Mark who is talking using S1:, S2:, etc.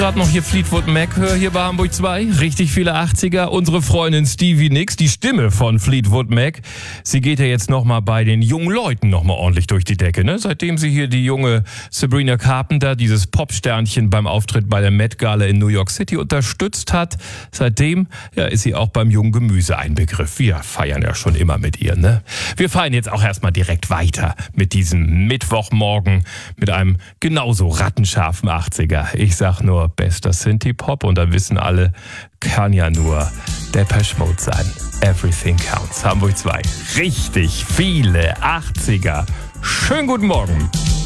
S1: Gerade noch hier Fleetwood Mac höre hier bei Hamburg 2. Richtig viele 80er. Unsere Freundin Stevie Nicks, die Stimme von Fleetwood Mac, sie geht ja jetzt nochmal bei den jungen Leuten nochmal ordentlich durch die Decke. Ne? Seitdem sie hier die junge Sabrina Carpenter, dieses Popsternchen beim Auftritt bei der Met Gala in New York City unterstützt hat, seitdem ist sie auch beim jungen Gemüse ein Begriff. Wir feiern ja schon immer mit ihr. Ne? Wir feiern jetzt auch erstmal direkt weiter mit diesem Mittwochmorgen mit einem genauso rattenscharfen 80er. Ich sag nur bester Synthie-Pop und da wissen alle, kann ja nur Depeche Mode sein. Everything Counts. Hamburg 2. Richtig viele 80er. Schönen guten Morgen.